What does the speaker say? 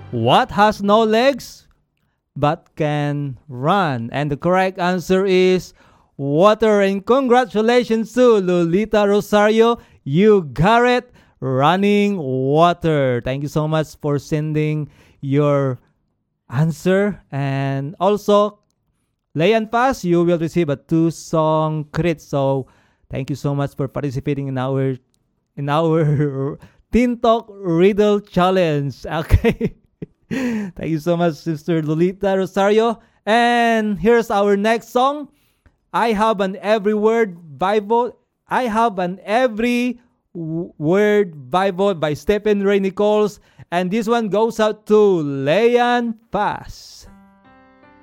What has no legs but can run? And the correct answer is water. And congratulations to Lolita Rosario. You got it. Running water. Thank you so much for sending your answer. And also, Layan Pass, you will receive a 2-song crit. So thank you so much for participating in our Teen Talk Riddle Challenge. Okay. Thank you so much, Sister Lolita Rosario. And here's our next song. I have an every word Bible. I have an every word Bible by Stephen Ray Nichols. And this one goes out to Layan Pass.